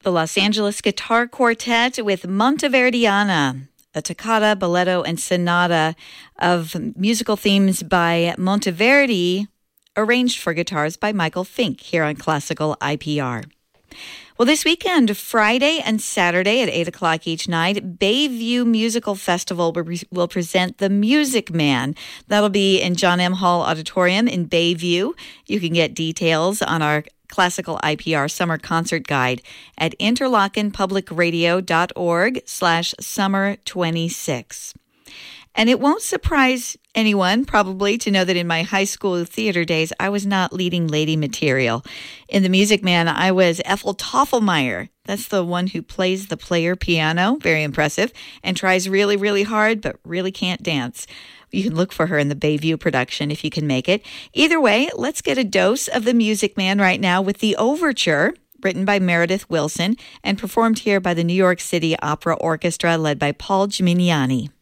The Los Angeles Guitar Quartet with Monteverdiana, a toccata, balletto, and sonata of musical themes by Monteverdi, arranged for guitars by Michael Fink here on Classical IPR. Well, this weekend, Friday and Saturday at 8 o'clock each night, Bayview Musical Festival will present The Music Man. That'll be in John M. Hall Auditorium in Bayview. You can get details on our Classical IPR Summer Concert Guide at interlockenpublicradio.org/summer26. And it won't surprise anyone, probably, to know that in my high school theater days, I was not leading lady material. In The Music Man, I was Ethel Toffelmeyer. That's the one who plays the player piano, very impressive, and tries really, really hard, but really can't dance. You can look for her in the Bayview production if you can make it. Either way, let's get a dose of The Music Man right now with the Overture, written by Meredith Wilson and performed here by the New York City Opera Orchestra led by Paul Gimignani.